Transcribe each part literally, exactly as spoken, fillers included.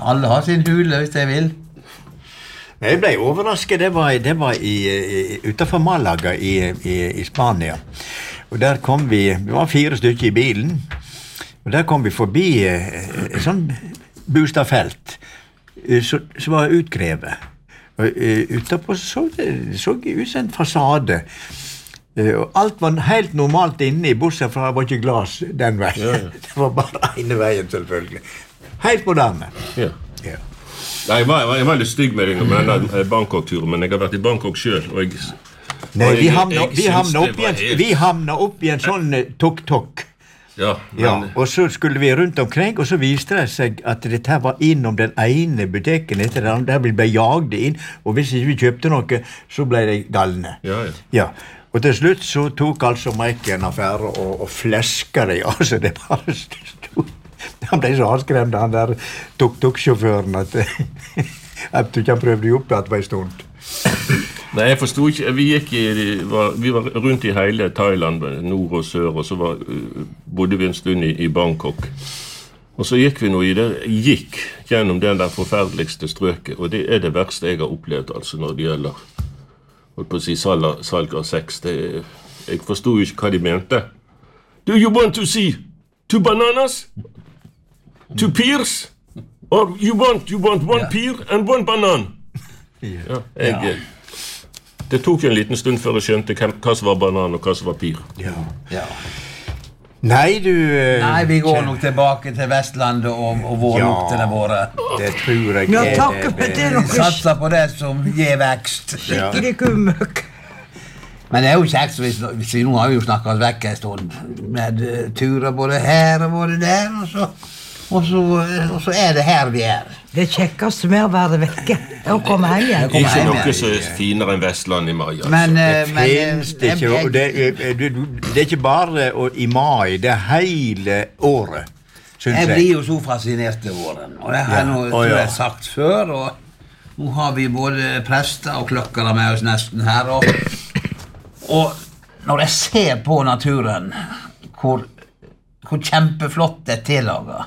Alle har sin hule, hvis de vil. Jeg ble overrasket, det var, det var i, i, utenfor Malaga i, i, i Spania. Og der kom vi, vi var fire stykker i bilen, og der kom vi forbi et sånn bostadfelt som var utkrevet. Og utenpå så det så ut som en fasade. Og alt var helt normalt inne i bussen, for det var ikke glas den veien. Ja, ja. Det var bare ene veien, selvfølgelig. Helt moderne. Ja. Ja. Nei, jeg var, jeg var litt stygg med deg med denne Bangkok-turen, men jeg har vært i Bangkok selv, og jeg... Nei, vi hamna, vi, hamna opp en, vi hamna opp i en sånn tok-tok. Ja, men... ja, og så skulle vi rundt omkring, og så viste det seg at dette var innom den ene butikken etter den, der vi ble jagd inn, og hvis ikke vi kjøpte noe, så ble det galne. Ja, ja. Ja. Og til slutt så tok altså Mike en affære og, og fleska det, altså det bare stod. Han ble så avskremt, han der tok-tok-sjåføren, at, at du ikke prøvde å opp at det var en stund. Nei, jeg forstod ikke, vi gikk i, var, vi var rundt i hele Thailand, nord og sør, og så var, bodde vi en stund i, i Bangkok. Og så gikk vi nå i det, gikk gjennom den der forferdeligste strøket, og det er det verste jeg har opplevd, altså, når det gjelder, holdt på å si, salg, salg av sex. Det, jeg forstod ikke hva de mente. Do you want to see two bananas? Two pears? Or you want, you want one yeah. pear and one banan? Ja, jeg... Ja. Det tok jo en liten stund før jeg skjønte hva som var banan og hva som var pir. Ja. Ja. Nei, du... Nei, vi går nok tilbake til Vestlandet og, og vårluktene ja, våre. Det tror jeg ja, er takk, det. det er vi satser på det som gir vekst. Skikkelig kummøk. Men det er jo kjekt, hvis, hvis vi nå har vi jo snakket oss vekk en stund, med uh, turer både her og både der, og så, og, så, og så er det her vi er. Det kjekkeste med å være vekke, er å komme hjem igjen. Det er ikke noe så finere enn Vestland i mai. Altså. Men, det men, finnes det ikke, og det, det, det er ikke bare i mai, det er hele året, synes jeg. Jeg blir jo så fascinert i åren, og det har jeg ja. oh, ja. sagt før, og nå har vi både prester og klokkere med oss nesten her, og, og når jeg ser på naturen, hvor, hvor kjempeflott det er tillaget,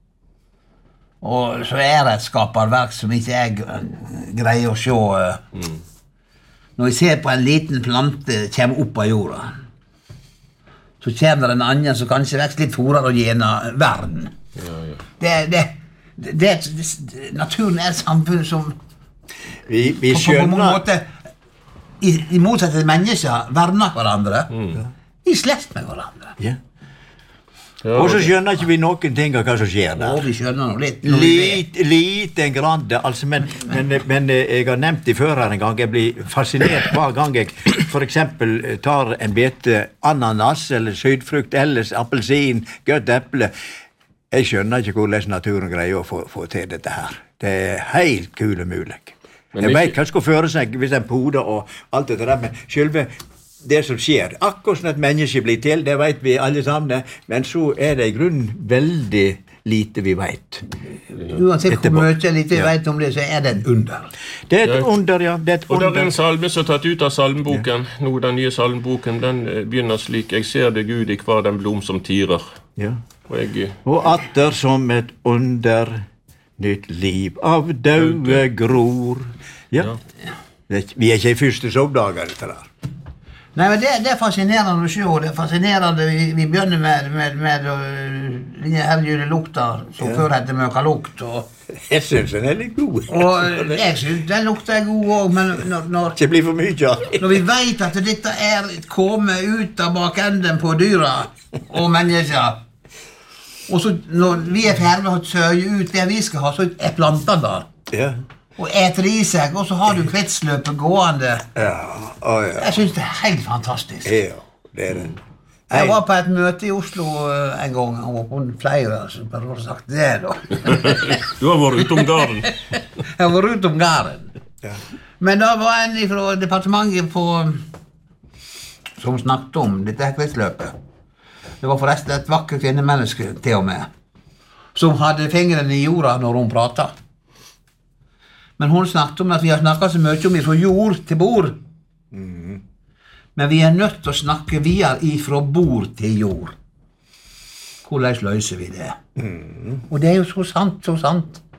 og så er det et skaperverk som ikke jeg greier å se. Mm. Når jeg ser på en liten plante komme opp av jorda, så kommer det en annen som kanskje vekst litt forere og gjener verden. Ja, ja. Det, det, det, det, det, naturen er et samfunn som vi, vi på, på, på mange måter, i, i motsetning til mennesker, verner hverandre. Mm. I slekt med hverandre. Ja. Ja, og så skjønner ikke vi noen ting av hva som skjer der. Ja, vi skjønner noe litt. Lit, liten grad, altså, men, men, men jeg har nevnt det før her en gang, jeg blir fascinert hver gang jeg for eksempel tar en bete ananas, eller sydfrukt, eller appelsin, gøtt eple. Jeg skjønner ikke hvordan naturen greier å få, få til dette her. Det er helt kule mulig. Men jeg vet hva skal føre seg hvis en poder og alt det der, men selve det som skjer, akkurat som et menneske blir til, det vet vi alle sammen, men så er det i grunnen veldig lite vi vet. Uansett hvor mye lite vi ja. vet om det, så er det et under. Det er et under, ja. Det er et og under. det er en salme som er tatt ut av salmeboken. Ja. Nå, den nye salmeboken, den begynner slik, jeg ser det Gud i hver den blom som tirer. Ja. Og, jeg, og atter som et under, nytt liv av døde gror. Ja. ja. Vi er ikke i første sovdager, dette der. Nei, men det, det er fascinerende å se, det er fascinerende, vi, vi begynner med, med, med, med denne herjule lukta, som ja. før heter møka lukt, og jeg synes den er litt god. Og jeg synes den lukta er god også, men når, når, det blir for mye, ja. Når vi vet at dette er kommet ut av bakenden på dyra og mennesker, og så når vi er ferdig med å søye ut det vi skal ha, så er plantene der. Ja. Og eter i seg, og så har du kretsløpet gående. Ja, å, ja. Jeg synes det er helt fantastisk. Ja, det er det. Jeg var på et møte i Oslo en gang, og var på flere, så bare har sagt det da. Du har vært ute om garen. Jeg har vært ute om garen. Ja. Men da var en fra departementet på, som snakket om dette kretsløpet. Det var forresten et vakkert kvinnemenneske til og med, som hadde fingrene i jorda når hun pratet. Men hun snakket om at vi har snakket så mye om fra jord til bord. Mm. Men vi er nødt til å snakke videre fra bord til jord. Hvordan løser vi det? Mm. Og det er jo så sant, så sant.